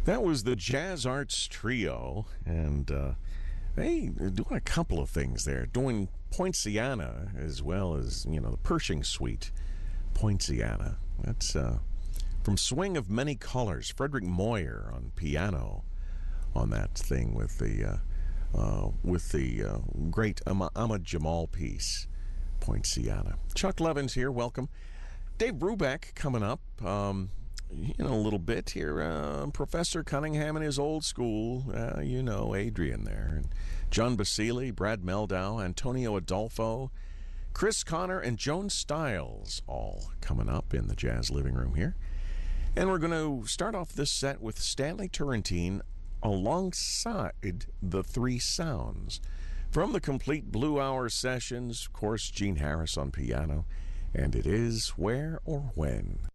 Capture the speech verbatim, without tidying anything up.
That was the Jazz Arts Trio, and uh, they are doing a couple of things there. Doing Poinciana as well as, you know, the Pershing Suite. Poinciana. That's uh, from Swing of Many Colors. Frederick Moyer on piano on that thing with the uh, uh, with the uh, great Ahmad Jamal piece, Poinciana. Chuck Levins here. Welcome. Dave Brubeck coming up. Um, in a little bit here, uh, Professor Cunningham and his old school, uh, you know, Adrian there, and John Basile, Brad Meldau, Antonio Adolfo, Chris Connor, and Joan Stiles, all coming up in the Jazz Living Room here. And we're going to start off this set with Stanley Turrentine alongside the Three Sounds. From the Complete Blue Hour sessions, of course, Gene Harris on piano, and it is Where or When.